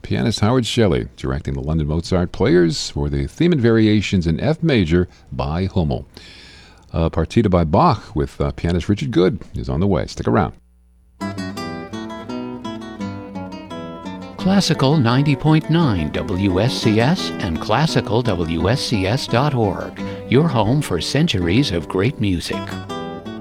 pianist Howard Shelley directing the London Mozart Players for the theme and variations in F major by Hummel. Partita by Bach with pianist Richard Good is on the way. Stick around. Classical 90.9 WSCS and classicalwscs.org, your home for centuries of great music.